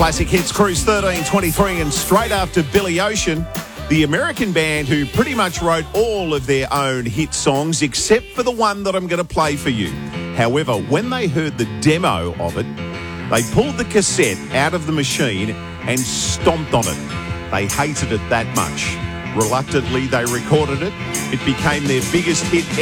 Classic Hits Cruise 1323, and straight after Billy Ocean, the American band who pretty much wrote all of their own hit songs except for the one that I'm going to play for you. However, when they heard the demo of it, they pulled the cassette out of the machine and stomped on it. They hated it that much. Reluctantly, they recorded it. It became their biggest hit